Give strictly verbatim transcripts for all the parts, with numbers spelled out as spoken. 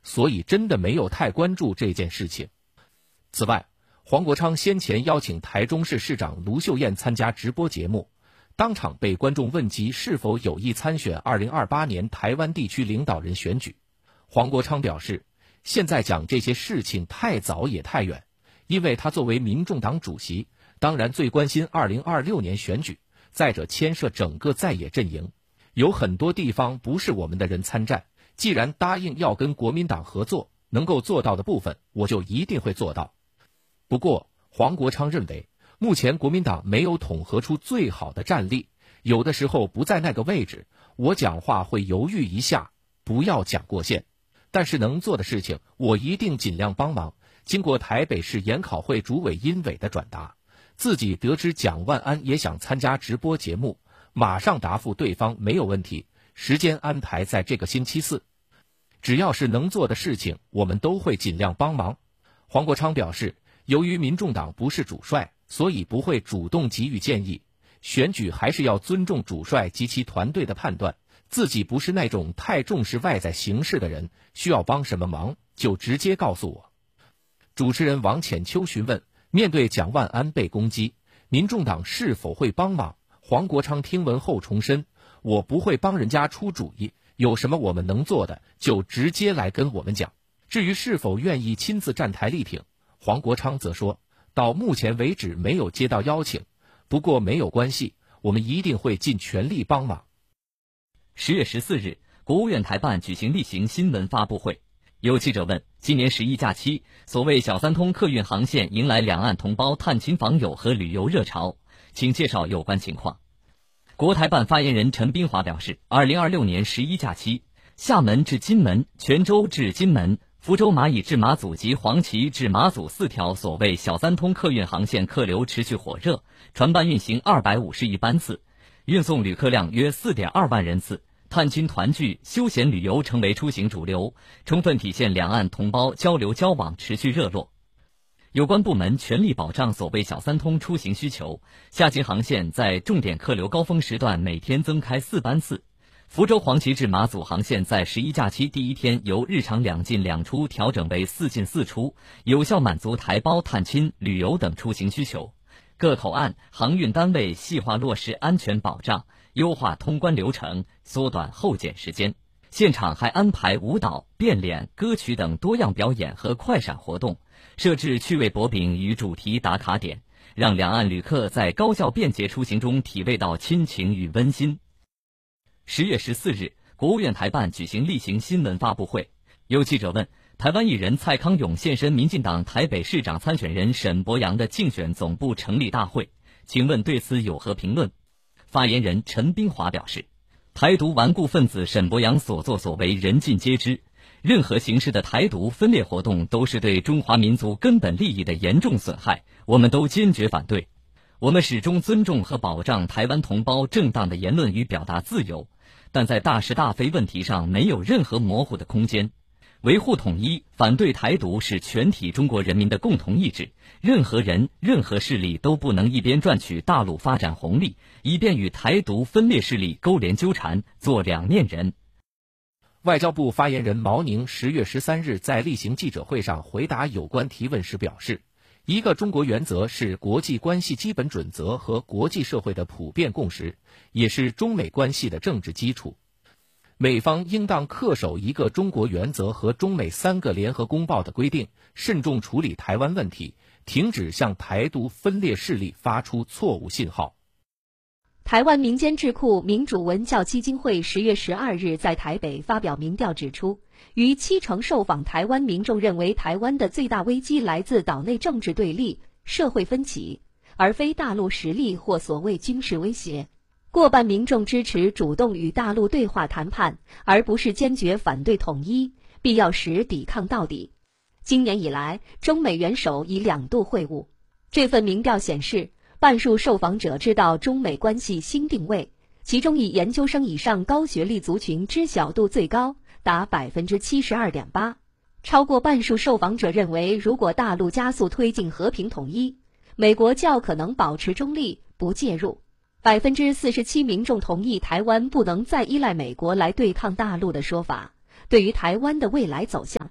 所以真的没有太关注这件事情。此外，黄国昌先前邀请台中市市长卢秀燕参加直播节目，当场被观众问及是否有意参选二零二八年台湾地区领导人选举。黄国昌表示，现在讲这些事情太早也太远，因为他作为民众党主席，当然最关心二零二六年选举，再者牵涉整个在野阵营，有很多地方不是我们的人参战，既然答应要跟国民党合作，能够做到的部分我就一定会做到。不过黄国昌认为，目前国民党没有统合出最好的战力，有的时候不在那个位置，我讲话会犹豫一下，不要讲过线。但是能做的事情我一定尽量帮忙。经过台北市研考会主委殷伟的转达，自己得知蒋万安也想参加直播节目，马上答复对方没有问题，时间安排在这个星期四。只要是能做的事情，我们都会尽量帮忙。黄国昌表示，由于民众党不是主帅，所以不会主动给予建议，选举还是要尊重主帅及其团队的判断，自己不是那种太重视外在形势的人，需要帮什么忙就直接告诉我。主持人王浅秋询问，面对蒋万安被攻击，民众党是否会帮忙？黄国昌听闻后重申，我不会帮人家出主意，有什么我们能做的就直接来跟我们讲。至于是否愿意亲自站台力挺，黄国昌则说，到目前为止没有接到邀请，不过没有关系，我们一定会尽全力帮忙。 十月十四日，国务院台办举行例行新闻发布会，有记者问，今年十一假期，所谓小三通客运航线迎来两岸同胞探亲访友和旅游热潮，请介绍有关情况。国台办发言人陈斌华表示，二零二六年十一假期，厦门至金门、泉州至金门、福州蚂蚁至马祖及黄岐至马祖四条所谓小三通客运航线客流持续火热，船班运行二百五十亿班次，运送旅客量约 四点二万人次，探亲团聚、休闲旅游成为出行主流，充分体现两岸同胞交流交往持续热络。有关部门全力保障所谓小三通出行需求，下行航线在重点客流高峰时段每天增开四班次。福州黄岐至马祖航线在十一假期第一天由日常两进两出调整为四进四出，有效满足台胞探亲、旅游等出行需求。各口岸、航运单位细化落实安全保障，优化通关流程，缩短候检时间。现场还安排舞蹈、变脸、歌曲等多样表演和快闪活动，设置趣味薄饼与主题打卡点，让两岸旅客在高效便捷出行中体味到亲情与温馨。十月十四日，国务院台办举行例行新闻发布会，有记者问，台湾艺人蔡康永现身民进党台北市长参选人沈伯洋的竞选总部成立大会，请问对此有何评论？发言人陈斌华表示，台独顽固分子沈伯洋所作所为人尽皆知，任何形式的台独分裂活动都是对中华民族根本利益的严重损害，我们都坚决反对。我们始终尊重和保障台湾同胞正当的言论与表达自由，但在大是大非问题上没有任何模糊的空间。维护统一、反对台独是全体中国人民的共同意志，任何人、任何势力都不能一边赚取大陆发展红利，一边与台独分裂势力勾连纠缠，做两面人。 外交部发言人毛宁十月十三日在例行记者会上回答有关提问时表示，一个中国原则是国际关系基本准则和国际社会的普遍共识，也是中美关系的政治基础。美方应当恪守一个中国原则和中美三个联合公报的规定，慎重处理台湾问题，停止向台独分裂势力发出错误信号。 台湾民间智库民主文教基金会十月十二日在台北发表民调指出，逾七成受访台湾民众认为台湾的最大危机来自岛内政治对立、社会分歧，而非大陆实力或所谓军事威胁。过半民众支持主动与大陆对话谈判，而不是坚决反对统一，必要时抵抗到底。今年以来，中美元首已两度会晤。这份民调显示，半数受访者知道中美关系新定位，其中以研究生以上高学历族群知晓度最高，达 百分之七十二点八。超过半数受访者认为，如果大陆加速推进和平统一，美国较可能保持中立，不介入。百分之四十七民众同意台湾不能再依赖美国来对抗大陆的说法。对于台湾的未来走向，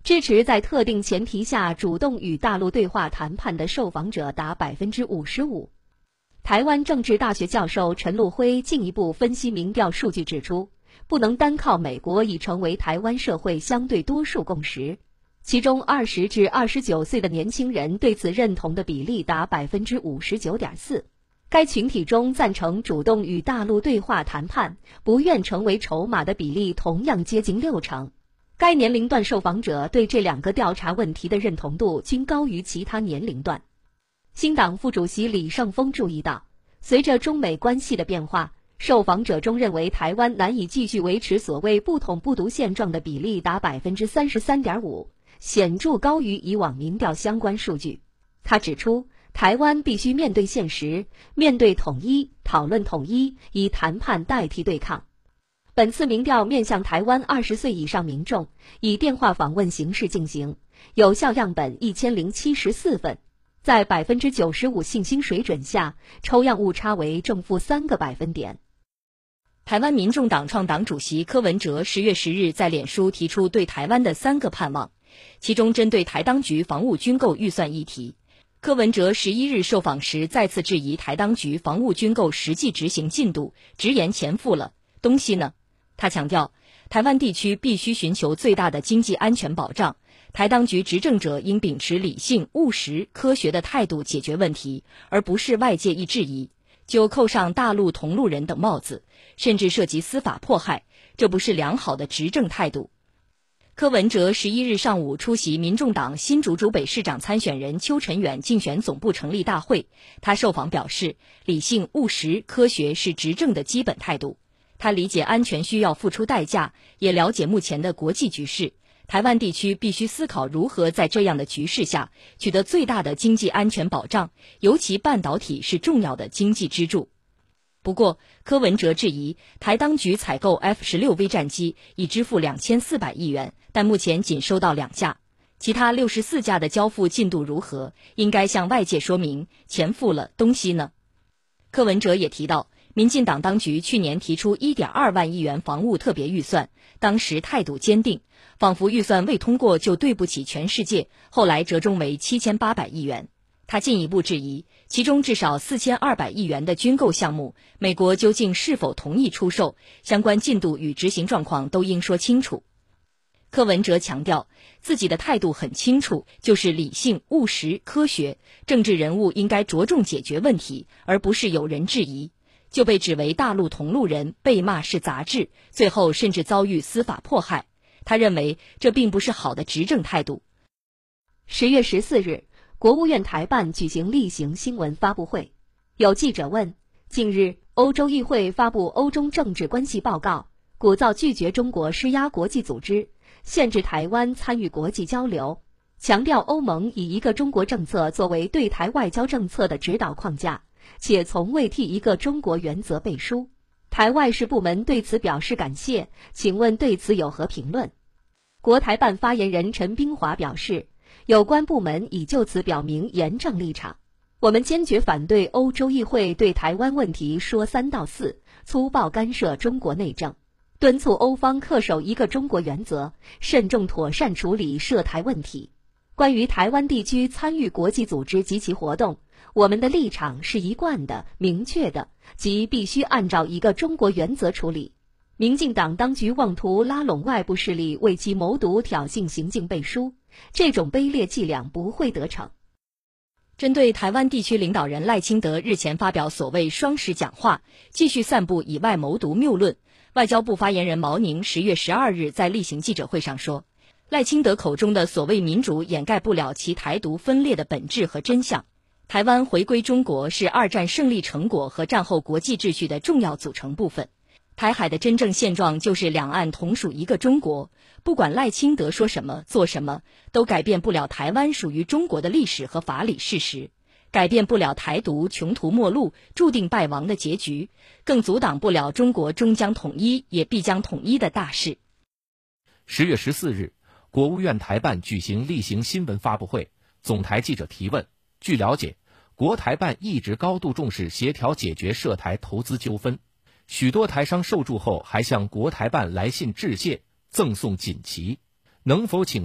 支持在特定前提下主动与大陆对话谈判的受访者达 百分之五十五。台湾政治大学教授陈陆辉进一步分析民调数据指出，不能单靠美国已成为台湾社会相对多数共识。其中二十至二十九岁的年轻人对此认同的比例达 百分之五十九点四。该群体中赞成主动与大陆对话谈判、不愿成为筹码的比例同样接近六成。该年龄段受访者对这两个调查问题的认同度均高于其他年龄段。新党副主席李胜峰注意到，随着中美关系的变化，受访者中认为台湾难以继续维持所谓不统不独现状的比例达 百分之三十三点五， 显著高于以往民调相关数据。他指出，台湾必须面对现实，面对统一，讨论统一，以谈判代替对抗。本次民调面向台湾二十岁以上民众，以电话访问形式进行，有效样本一千零七十四份，在 百分之九十五 信心水准下，抽样误差为正负三个百分点。 台湾民众党创党主席柯文哲十月十日在脸书提出对台湾的三个盼望，其中针对台当局防务军购预算议题，柯文哲十一日受访时再次质疑台当局防务军购实际执行进度，直言钱付了，东西呢？他强调，台湾地区必须寻求最大的经济安全保障，台当局执政者应秉持理性、务实、科学的态度解决问题，而不是外界一质疑就扣上大陆同路人等帽子，甚至涉及司法迫害，这不是良好的执政态度。柯文哲十一日上午出席民众党新竹竹北市长参选人邱成远竞选总部成立大会，他受访表示，理性、务实、科学是执政的基本态度。他理解安全需要付出代价，也了解目前的国际局势，台湾地区必须思考如何在这样的局势下取得最大的经济安全保障，尤其半导体是重要的经济支柱。不过，柯文哲质疑台当局采购 F 十六 V 战机已支付两千四百亿元，但目前仅收到两架，其他六十四架的交付进度如何？应该向外界说明，钱付了，东西呢？柯文哲也提到，民进党当局去年提出 一点二万亿元防务特别预算，当时态度坚定，仿佛预算未通过就对不起全世界，后来折中为七千八百亿元。他进一步质疑，其中至少四千二百亿元的军购项目，美国究竟是否同意出售，相关进度与执行状况都应说清楚。柯文哲强调，自己的态度很清楚，就是理性、务实、科学，政治人物应该着重解决问题，而不是有人质疑就被指为大陆同路人，被骂是杂志，最后甚至遭遇司法迫害。他认为这并不是好的执政态度。 十月十四日，国务院台办举行例行新闻发布会，有记者问，近日欧洲议会发布欧中政治关系报告，鼓噪拒绝中国施压国际组织，限制台湾参与国际交流，强调欧盟以一个中国政策作为对台外交政策的指导框架，且从未替一个中国原则背书。台外事部门对此表示感谢，请问对此有何评论？国台办发言人陈冰华表示，有关部门已就此表明严正立场，我们坚决反对欧洲议会对台湾问题说三道四，粗暴干涉中国内政，敦促欧方恪守一个中国原则，慎重妥善处理涉台问题。关于台湾地区参与国际组织及其活动，我们的立场是一贯的、明确的，即必须按照一个中国原则处理。民进党当局妄图拉拢外部势力为其谋独挑衅行径背书，这种卑劣伎俩不会得逞。 针对台湾地区领导人赖清德日前发表所谓双十讲话，继续散布以外谋独谬论，外交部发言人毛宁十月十二日在例行记者会上说，赖清德口中的所谓民主掩盖不了其台独分裂的本质和真相。台湾回归中国是二战胜利成果和战后国际秩序的重要组成部分。台海的真正现状就是两岸同属一个中国，不管赖清德说什么做什么，都改变不了台湾属于中国的历史和法理事实，改变不了台独穷途末路注定败亡的结局，更阻挡不了中国终将统一也必将统一的大势。 十月十四日，国务院台办举行例行新闻发布会，总台记者提问。据了解，国台办一直高度重视协调解决涉台投资纠纷，许多台商受助后还向国台办来信致谢，赠送锦旗，能否请